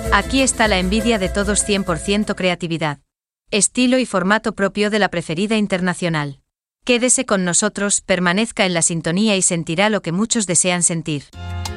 Aquí está la envidia de todos, 100% creatividad. Estilo y formato propio de la preferida internacional. Quédese con nosotros, permanezca en la sintonía y sentirá lo que muchos desean sentir.